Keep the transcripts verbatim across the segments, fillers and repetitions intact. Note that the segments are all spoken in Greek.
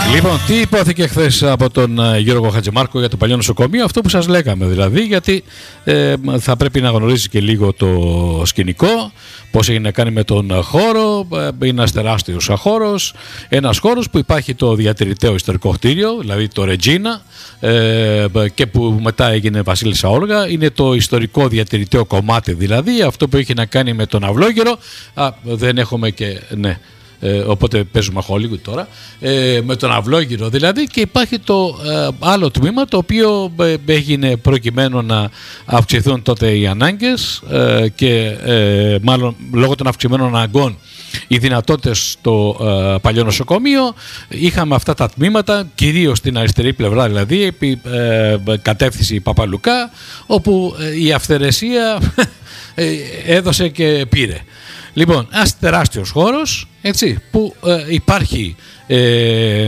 Λοιπόν, τι υπόθηκε χθες από τον Γιώργο Χατζημάρκο για το παλιό νοσοκομείο? Αυτό που σας λέγαμε δηλαδή, γιατί ε, θα πρέπει να γνωρίζει και λίγο το σκηνικό, πώς έγινε να κάνει με τον χώρο. Ε, είναι ένας τεράστιος χώρος, ένας χώρος που υπάρχει το διατηρηταίο ιστορικό κτίριο, δηλαδή το Ρετζίνα, ε, και που μετά έγινε Βασίλισσα Όλγα. Είναι το ιστορικό διατηρηταίο κομμάτι, δηλαδή αυτό που έχει να κάνει με τον Αυλόγερο. Α, δεν έχουμε και... ναι. Ε, οπότε παίζουμε Hollywood τώρα, ε, με τον Αυλόγυρο δηλαδή, και υπάρχει το ε, άλλο τμήμα το οποίο ε, έγινε προκειμένου να αυξηθούν τότε οι ανάγκες ε, και ε, μάλλον λόγω των αυξημένων αναγκών οι δυνατότητες στο ε, παλιό νοσοκομείο. Είχαμε αυτά τα τμήματα, κυρίως στην αριστερή πλευρά δηλαδή, επί ε, κατεύθυνση Παπαλουκά, όπου ε, η αυθαιρεσία ε, έδωσε και πήρε. Λοιπόν, ένας τεράστιος χώρος, έτσι, που ε, υπάρχει ε,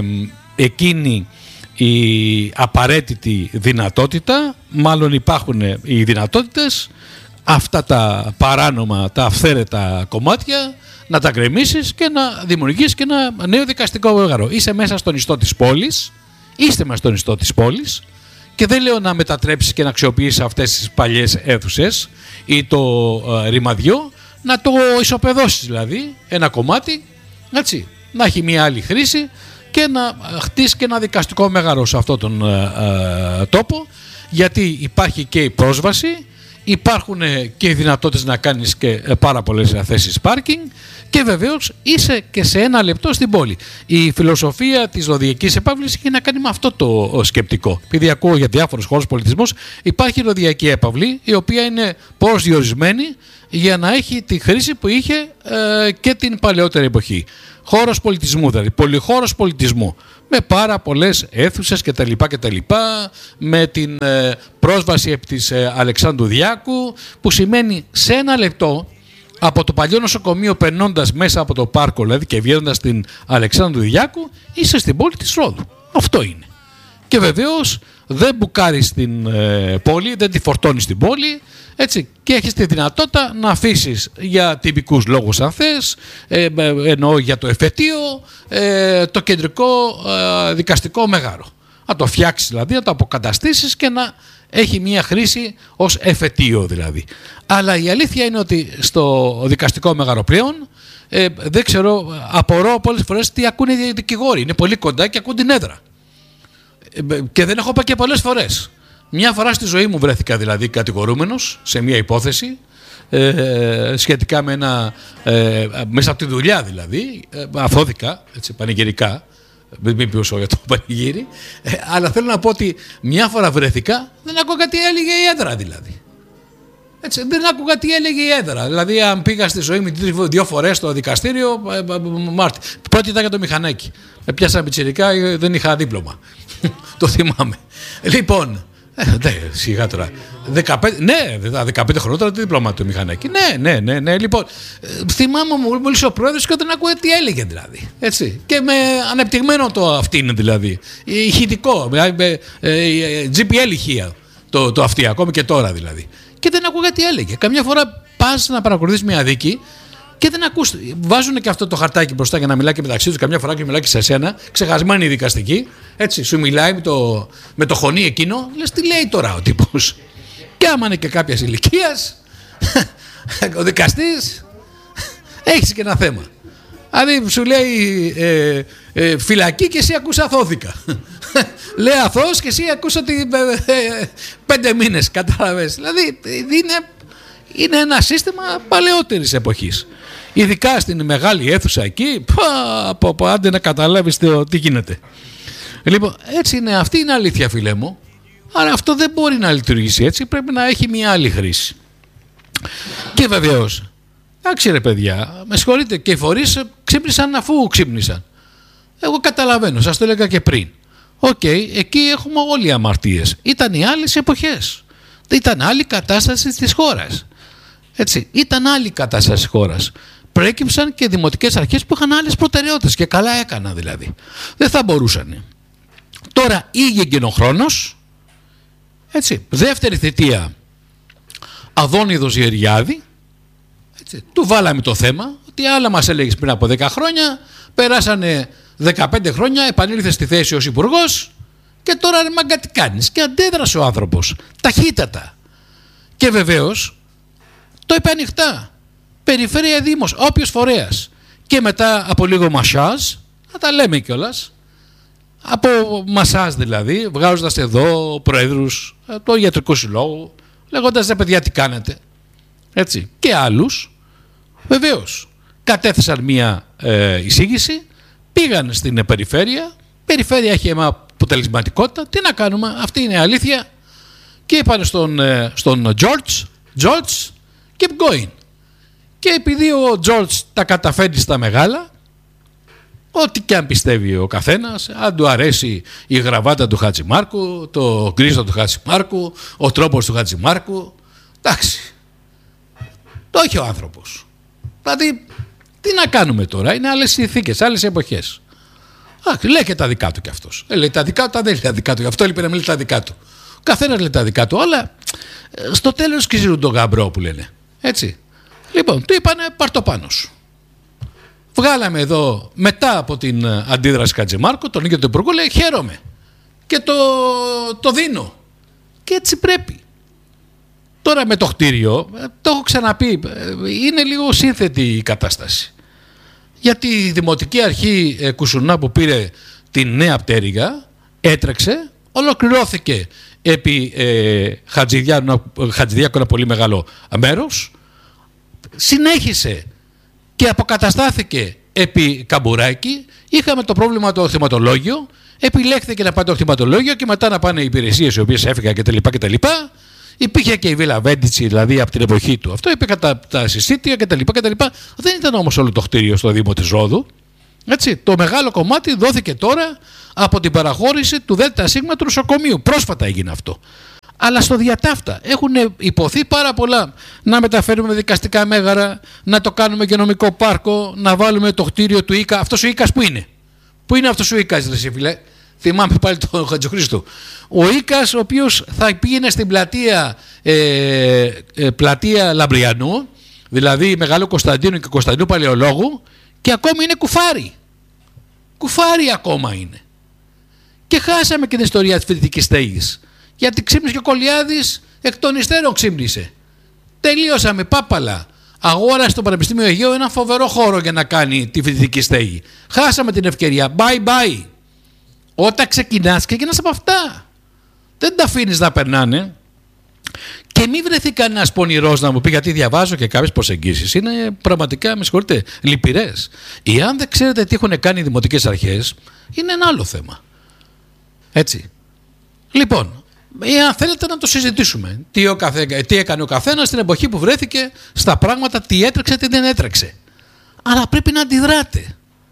εκείνη η απαραίτητη δυνατότητα, μάλλον υπάρχουν οι δυνατότητες, αυτά τα παράνομα, τα αυθαίρετα κομμάτια, να τα γκρεμίσεις και να δημιουργήσεις και ένα νέο δικαστικό μέγαρο. Είσαι μέσα στον ιστό της πόλης, είστε μέσα στον ιστό της πόλης, και δεν λέω να μετατρέψεις και να αξιοποιήσεις αυτές τις παλιές αίθουσες ή το ε, ρημαδιό, να το ισοπεδώσεις δηλαδή ένα κομμάτι, έτσι, να έχει μια άλλη χρήση και να χτίσει και ένα δικαστικό μέγαρο σε αυτόν τον ε, ε, τόπο, γιατί υπάρχει και η πρόσβαση, υπάρχουν και οι δυνατότητες να κάνεις και πάρα πολλές θέσεις πάρκινγκ, και βεβαίως είσαι και σε ένα λεπτό στην πόλη. Η φιλοσοφία της Ροδιακής Έπαυλης έχει να κάνει με αυτό το σκεπτικό. Επειδή ακούω για διάφορους χώρους πολιτισμούς, υπάρχει η Ροδιακή Έπαυλη, η οποία είναι προσδιορισμένη για να έχει τη χρήση που είχε ε, και την παλαιότερη εποχή. Χώρος πολιτισμού, δηλαδή πολυχώρος πολιτισμού, με πάρα πολλές αίθουσες κτλ, κτλ, με την ε, πρόσβαση επί της ε, Αλεξάνδρου Διάκου, που σημαίνει σε ένα λεπτό από το παλιό νοσοκομείο, περνώντας μέσα από το πάρκο δηλαδή και βγαίνοντας στην Αλεξάνδρου Διάκου, είσαι στην πόλη της Ρόδου. Αυτό είναι. Και βεβαίως δεν μπουκάρεις την ε, πόλη, δεν τη φορτώνεις την πόλη, έτσι, και έχεις τη δυνατότητα να αφήσεις για τυπικούς λόγους, αν θες, ε, εννοώ για το εφετείο, ε, το κεντρικό ε, δικαστικό μέγαρο. Να το φτιάξεις δηλαδή, να το αποκαταστήσεις και να έχει μια χρήση ως εφετείο δηλαδή. Αλλά η αλήθεια είναι ότι στο δικαστικό μέγαρο πλέον, ε, δεν ξέρω, απορώ πολλές φορές τι ακούνε οι δικηγόροι. Είναι πολύ κοντά και ακούν την έδρα. Ε, και δεν έχω πάει και πολλές φορές. Μια φορά στη ζωή μου βρέθηκα δηλαδή κατηγορούμενος σε μια υπόθεση ε, σχετικά με ένα, ε, μέσα από τη δουλειά δηλαδή, ε, αφώθηκα, έτσι, πανηγυρικά, μην πιούσω για το πανηγύρι, ε, αλλά θέλω να πω ότι μια φορά βρέθηκα, δεν άκουγα τι έλεγε η έδρα δηλαδή. Έτσι, δεν άκουγα τι έλεγε η έδρα. Δηλαδή, αν πήγα στη ζωή μου δύο φορές στο δικαστήριο, ε, ε, Μάρτι. Πρώτη ήταν για το μηχανάκι. Με πιάσα πιτσιρικά, δεν είχα δίπλωμα. Το θυμάμαι. Λοιπόν, Ε, ναι, σιγά τώρα. δεκαπέντε, ναι, δεκαπέντε χρόνια τώρα το δίπλωμα του μηχανάκι. Ναι, ναι, ναι, ναι. Λοιπόν, θυμάμαι μόλις ο πρόεδρος και όταν ακούγε τι έλεγε δηλαδή. Έτσι. Και με ανεπτυγμένο το αυτήν δηλαδή. Ηχητικό, με τζι πι ελ ηχεία το, το αυτή, ακόμη και τώρα δηλαδή. Και δεν ακούγα τι έλεγε. Καμιά φορά πας να παρακολουθείς μια δίκη και δεν ακούς. Βάζουν και αυτό το χαρτάκι μπροστά για να μιλάει και μεταξύ τους. Καμιά φορά και μιλάει και σε σένα. Ξεχασμένη η δικαστική. Έτσι, σου μιλάει με το, με το χωνί εκείνο. Λες τι λέει τώρα ο τύπος. Και άμα είναι και κάποιας ηλικίας, ο δικαστής, έχεις και ένα θέμα. Δηλαδή σου λέει ε, ε, φυλακή και εσύ ακούς αθώθηκα. Λέει αθώος και εσύ ακούς ότι ε, ε, πέντε μήνες, κατάλαβες. Δηλαδή είναι, είναι ένα σύστημα παλαιότερης εποχής. Ειδικά στην μεγάλη αίθουσα εκεί, πω, πω, άντε να καταλάβεις τι γίνεται. Λοιπόν, έτσι είναι, αυτή είναι αλήθεια φίλε μου. Αλλά αυτό δεν μπορεί να λειτουργήσει έτσι, πρέπει να έχει μια άλλη χρήση. Και βεβαίως, εντάξει ρε παιδιά, με συγχωρείτε, και οι φορείς ξύπνησαν αφού ξύπνησαν. Εγώ καταλαβαίνω, σας το έλεγα και πριν. Οκ, okay, εκεί έχουμε όλοι οι αμαρτίες. Ήταν οι άλλες εποχές. Ήταν άλλη κατάσταση της χώρας. Έτσι, ήταν άλλη κατάσταση της χώρας. Προέκυψαν και δημοτικές αρχές που είχαν άλλες προτεραιότητες και καλά έκαναν δηλαδή. Δεν θα μπορούσαν. Τώρα ήγεγε ο χρόνος. Έτσι, δεύτερη θητεία Αδόνιδος Γεριάδη. Έτσι, του βάλαμε το θέμα ότι άλλα μας έλεγες πριν από δέκα χρόνια, περάσανε δεκαπέντε χρόνια επανήλθε στη θέση ως υπουργός και τώρα ρε μάγκα τι κάνεις. Και αντέδρασε ο άνθρωπος ταχύτατα. Και βεβαίως το είπε ανοιχτά. Περιφέρεια Δήμος, όποιος φορέας. Και μετά από λίγο μασάζ, θα τα λέμε κιόλας, από μασάζ δηλαδή, βγάζοντας εδώ προέδρους του Ιατρικού Συλλόγου, λέγοντας ρε παιδιά τι κάνετε. Έτσι. Και άλλους, βεβαίως, κατέθεσαν μία ε, εισήγηση, πήγαν στην περιφέρεια, η περιφέρεια έχει μια αποτελεσματικότητα, τι να κάνουμε, αυτή είναι η αλήθεια, και είπαν στον, ε, στον George, George, keep going. Και επειδή ο George τα καταφέρνει στα μεγάλα, ό,τι και αν πιστεύει ο καθένας, αν του αρέσει η γραβάτα του Χατζημάρκου, το γκρίζο του Χατζημάρκου, ο τρόπος του Χατζημάρκου, εντάξει, το έχει ο άνθρωπος. Δηλαδή, τι να κάνουμε τώρα, είναι άλλες συνθήκες, άλλες εποχές. Α, λέει και τα δικά του κι αυτός. Ε, λέει τα δικά του, τα δεν λέει τα δικά του, γι' αυτό είπε να μην λέει τα δικά του. Ο καθένας λέει τα δικά του, αλλά στο τέλος σκίζουν τον γαμπρό που λένε. Έτσι. Λοιπόν, του είπανε πάρ' το πάνω σου. Βγάλαμε εδώ μετά από την αντίδραση Χατζημάρκου, τον ίδιο τον υπουργό, λέει χαίρομαι και το, το δίνω. Και έτσι πρέπει. Τώρα με το κτίριο, το έχω ξαναπεί, είναι λίγο σύνθετη η κατάσταση. Γιατί η Δημοτική Αρχή ε, Κουσουνά που πήρε την νέα πτέρυγα έτρεξε, ολοκληρώθηκε επί ε, Χατζηδιάκου ένα πολύ μεγάλο μέρος, συνέχισε και αποκαταστάθηκε επί Καμπουράκη, είχαμε το πρόβλημα το θεματολόγιο, επιλέχθηκε να πάει το θεματολόγιο και μετά να πάνε οι υπηρεσίες οι οποίες έφυγαν κτλ. κτλ. Υπήρχε και η Βίλα Βέντιτσι, δηλαδή από την εποχή του. Αυτό υπήρχαν τα, τα συσίτια κτλ. Δεν ήταν όμως όλο το κτίριο στο Δήμο της Ρόδου. Έτσι, το μεγάλο κομμάτι δόθηκε τώρα από την παραχώρηση του ΔΣ του νοσοκομείου. Πρόσφατα έγινε αυτό. Αλλά στο διατάφτα έχουν υποθεί πάρα πολλά. Να μεταφέρουμε δικαστικά μέγαρα, να το κάνουμε και νομικό πάρκο, να βάλουμε το κτίριο του ΙΚΑ. Αυτός ο ΙΚΑς που είναι. Πού είναι αυτός ο ΙΚΑς, ρε φίλε? Θυμάμαι πάλι τον Χατζοχρήστο. Ο ΙΚΑς, ο οποίος θα πήγαινε στην πλατεία, ε, ε, πλατεία Λαμπριανού, δηλαδή Μεγάλου Κωνσταντίνου και Κωνσταντινού Παλαιολόγου, και ακόμη είναι κουφάρι. Κουφάρι ακόμα είναι. Και χάσαμε και την ιστορία της φοιτητικής στέγης. Γιατί ξύπνησε και ο Κολιάδης εκ των υστέρων ξύπνησε. Τελείωσαμε πάπαλα. Αγόρασε στο Πανεπιστήμιο Αιγαίου ένα φοβερό χώρο για να κάνει τη φοιτητική στέγη. Χάσαμε την ευκαιρία. Bye bye. Όταν ξεκινάς, ξεκινάς από αυτά. Δεν τα αφήνεις να περνάνε. Και μην βρεθεί κανένας πονηρός να μου πει, γιατί διαβάζω και κάποιες προσεγγίσεις. Είναι πραγματικά, με συγχωρείτε, λυπηρές. Εάν δεν ξέρετε τι έχουν κάνει οι δημοτικές αρχές, είναι ένα άλλο θέμα. Έτσι. Λοιπόν, εάν θέλετε να το συζητήσουμε, τι, ο καθέ, τι έκανε ο καθένας στην εποχή που βρέθηκε στα πράγματα, τι έτρεξε, τι δεν έτρεξε. Αλλά πρέπει να αντιδράτε.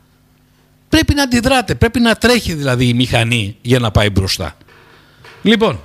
Πρέπει να αντιδράτε, πρέπει να τρέχει δηλαδή η μηχανή για να πάει μπροστά. Λοιπόν,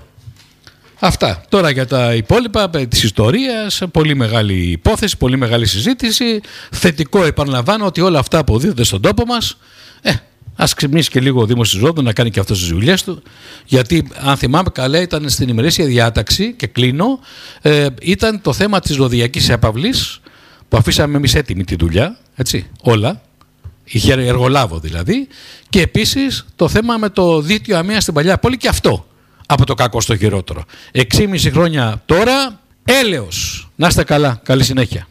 αυτά. Τώρα για τα υπόλοιπα της ιστορίας, πολύ μεγάλη υπόθεση, πολύ μεγάλη συζήτηση. Θετικό, επαναλαμβάνω, ότι όλα αυτά αποδίδονται στον τόπο μας. Ε, ας ξυπνήσει και λίγο ο Δήμος της Ρόδου να κάνει και αυτές τις δουλειές του. Γιατί, αν θυμάμαι καλά, ήταν στην ημερήσια διάταξη, και κλείνω, ε, ήταν το θέμα της Ροδιακής Έπαυλης, που αφήσαμε εμείς έτοιμη τη δουλειά, έτσι, όλα. Είχε εργολάβο δηλαδή, και επίσης το θέμα με το δίκτυο αμαία στην Παλιά Πόλη, και αυτό από το κακό στο χειρότερο. Έξι και μισό χρόνια τώρα, έλεος. Να είστε καλά, καλή συνέχεια.